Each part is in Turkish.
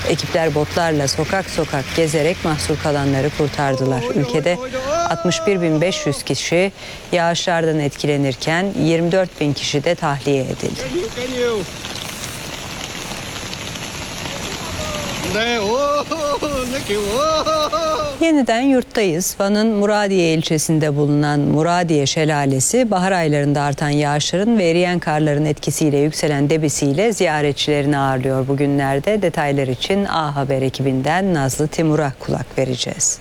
Ekipler botlarla sokak sokak gezerek mahsur kalanları kurtardılar. Ülkede 61.500 kişi yağışlardan etkilenirken 24.000 kişi de tahliye edildi. Yeniden yurttayız. Van'ın Muradiye ilçesinde bulunan Muradiye Şelalesi, bahar aylarında artan yağışların ve eriyen karların etkisiyle yükselen debisiyle ziyaretçilerini ağırlıyor bugünlerde. Detaylar için A Haber ekibinden Nazlı Timur'a kulak vereceğiz.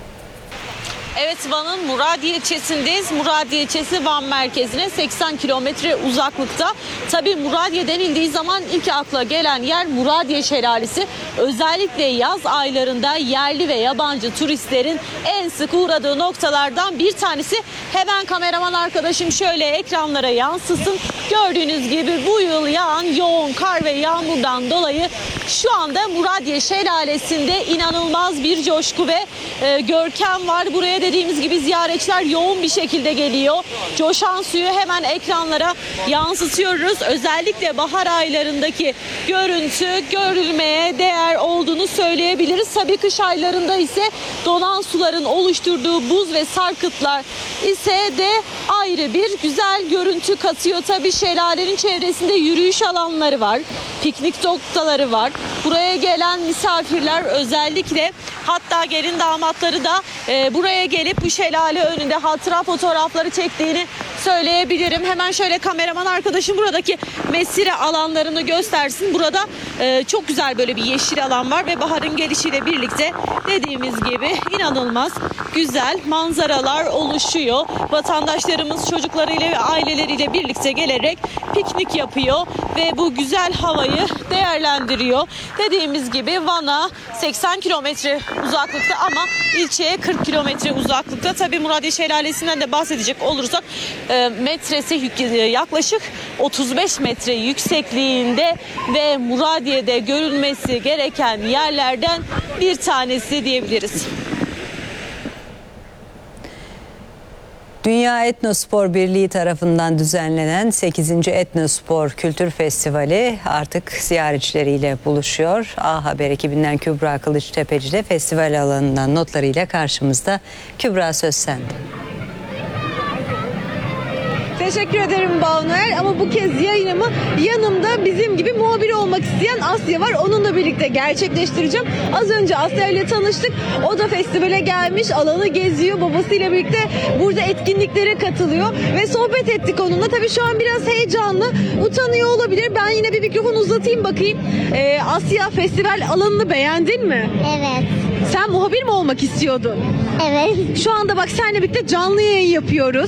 Evet, Van'ın Muradiye ilçesindeyiz. Muradiye ilçesi Van merkezine 80 kilometre uzaklıkta. Tabii Muradiye denildiği zaman ilk akla gelen yer Muradiye Şelalesi. Özellikle yaz aylarında yerli ve yabancı turistlerin en sık uğradığı noktalardan bir tanesi. Hemen kameraman arkadaşım şöyle ekranlara yansısın. Gördüğünüz gibi bu yıl yağan yoğun kar ve yağmurdan dolayı şu anda Muradiye Şelalesi'nde inanılmaz bir coşku ve görkem var. Buraya dediğimiz gibi ziyaretçiler yoğun bir şekilde geliyor. Coşan suyu hemen ekranlara yansıtıyoruz. Özellikle bahar aylarındaki görüntü görülmeye değer olduğunu söyleyebiliriz. Tabii kış aylarında ise donan suların oluşturduğu buz ve sarkıtlar ise de ayrı bir güzel görüntü katıyor. Tabii şelalenin çevresinde yürüyüş alanları var. Piknik noktaları var. Buraya gelen misafirler özellikle, hatta gelin damatları da buraya gelip bu şelale önünde hatıra fotoğrafları çektiğini söyleyebilirim. Hemen şöyle kameraman arkadaşım buradaki mesire alanlarını göstersin. Burada çok güzel böyle bir yeşil alan var ve baharın gelişiyle birlikte dediğimiz gibi inanılmaz güzel manzaralar oluşuyor. Vatandaşlarımız çocuklarıyla ve aileleriyle birlikte gelerek piknik yapıyor ve bu güzel havayı değerlendiriyor. Dediğimiz gibi Van'a 80 kilometre uzaklıkta ama ilçeye 40 kilometre uzaklıkta. Tabii Muradiye Şelalesi'nden de bahsedecek olursak metresi yaklaşık 35 metre yüksekliğinde ve Muradiye'de görülmesi gereken yerlerden bir tanesi diyebiliriz. Dünya Etnospor Birliği tarafından düzenlenen 8. Etnospor Kültür Festivali artık ziyaretçileriyle buluşuyor. A Haber ekibinden Kübra Kılıçtepeci de festival alanından notlarıyla karşımızda. Kübra, söz sende. Teşekkür ederim Banu. Ama bu kez yayınımı yanımda bizim gibi muhabir olmak isteyen Asya var. Onunla birlikte gerçekleştireceğim. Az önce Asya ile tanıştık. O da festivale gelmiş, alanı geziyor. Babasıyla birlikte burada etkinliklere katılıyor. Ve sohbet ettik onunla. Tabii şu an biraz heyecanlı, utanıyor olabilir. Ben yine bir mikrofon uzatayım bakayım. Asya, festival alanını beğendin mi? Evet. Sen muhabir mi olmak istiyordun? Evet. Şu anda bak seninle birlikte canlı yayın yapıyoruz.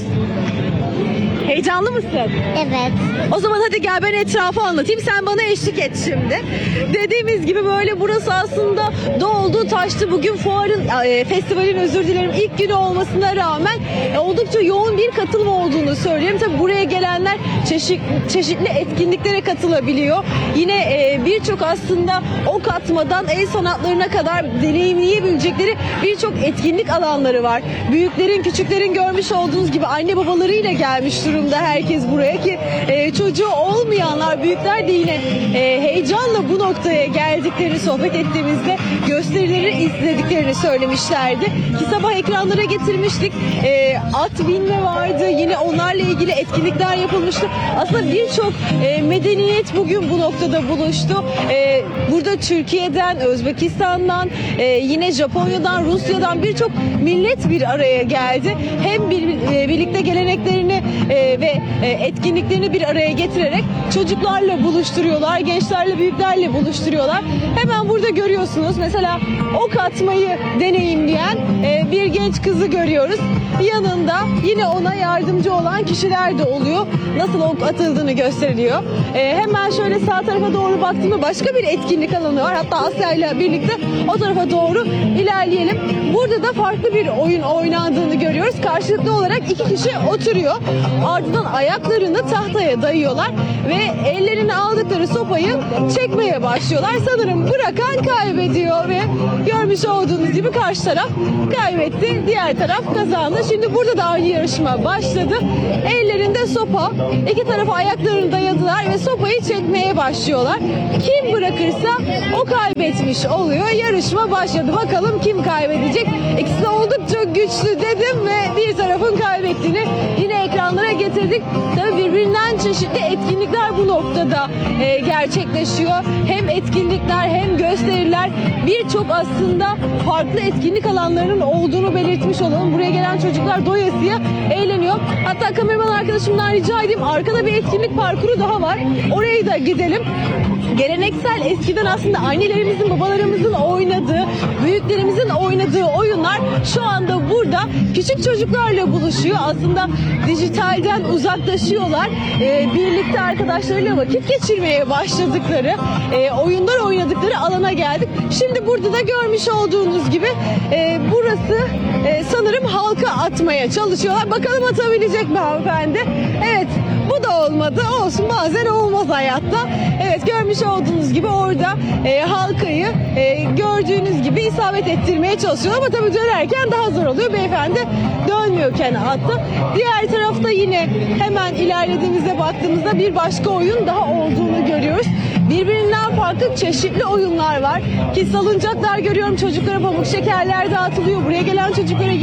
Heyecanlı mısın? Evet. O zaman hadi gel ben etrafı anlatayım. Sen bana eşlik et şimdi. Dediğimiz gibi böyle burası aslında doldu taştı. Bugün fuarın, festivalin özür dilerim ilk günü olmasına rağmen oldukça yoğun bir katılım olduğunu söyleyeyim. Tabii buraya gelenler çeşitli etkinliklere katılabiliyor. Yine birçok aslında ok atmadan el sanatlarına kadar deneyimleyebilecekleri birçok etkinlik alanları var. Büyüklerin, küçüklerin görmüş olduğunuz gibi anne babalarıyla gelmiş durumda herkes buraya ki çocuğu olmayanlar, büyükler de yine heyecanla bu noktaya geldiklerini sohbet ettiğimizde gösterileri izlediklerini söylemişlerdi. Ki sabah ekranlara getirmiştik. At binme vardı. Yine onlarla ilgili etkinlikler yapılmıştı. Aslında birçok medeniyet bugün bu noktada buluştu. Burada Türkiye'den, Özbekistan'dan, yine Japonya'dan, Rusya'dan birçok millet bir araya geldi. Hem birlikte geleneklerini ve etkinliklerini bir araya getirerek çocuklarla buluşturuyorlar, gençlerle, büyüklerle buluşturuyorlar. Hemen burada görüyorsunuz mesela ok atmayı deneyimleyen bir genç kızı görüyoruz. Yanında yine ona yardımcı olan kişiler de oluyor. Nasıl ok atıldığını gösteriliyor. Hemen şöyle sağ tarafa doğru baktığımda başka bir etkinlik alanı var. Hatta Asya ile birlikte o tarafa doğru ilerleyelim. Burada da farklı bir oyun oynandığını görüyoruz. Karşılıklı olarak iki kişi oturuyor. Ardından ayaklarını tahtaya dayıyorlar ve ellerine aldıkları sopayı çekmeye başlıyorlar. Sanırım bırakan kaybediyor ve görmüş olduğunuz gibi karşı taraf kaybetti. Diğer taraf kazandı. Şimdi burada da aynı yarışma başladı. Ellerinde sopa. İki tarafa ayaklarını dayadılar ve sopayı çekmeye başlıyorlar. Kim bırakırsa o kaybetti. etmiş oluyor. Yarışma başladı. Bakalım kim kaybedecek? İkisi de oldukça güçlü dedim ve bir tarafın kaybettiğini yine ekranlara getirdik. Tabii birbirinden çeşitli etkinlikler bu noktada gerçekleşiyor. Hem etkinlikler hem gösteriler, birçok aslında farklı etkinlik alanlarının olduğunu belirtmiş olalım. Buraya gelen çocuklar doyasıya eğleniyor. Hatta kameraman arkadaşımdan rica edeyim, arkada bir etkinlik parkuru daha var. Oraya da gidelim. Geleneksel, eskiden aslında annelerimizin, babalarımızın oynadığı, büyüklerimizin oynadığı oyunlar şu anda burada küçük çocuklarla buluşuyor. Aslında dijitalden uzaklaşıyorlar. Birlikte arkadaşlarıyla vakit geçirmeye başladıkları, oyunlar oynadıkları alana geldik. Şimdi burada da görmüş olduğunuz gibi burası sanırım halka atmaya çalışıyorlar. Bakalım atabilecek mi hanımefendi? Evet, bu da olmadı. Olsun, bazen olmaz hayatta. Evet, görmüş olduğunuz gibi orada halkayı gördüğünüz gibi isabet ettirmeye çalışıyor ama tabii dönerken daha zor oluyor. Beyefendi dönmüyorken attı. Diğer tarafta yine hemen ilerlediğimizde baktığımızda bir başka oyun daha olduğunu görüyoruz. Birbirinden farklı çeşitli oyunlar var ki salıncaklar görüyorum, çocuklara pamuk şekerler dağıtılıyor. Buraya gelen çocuklara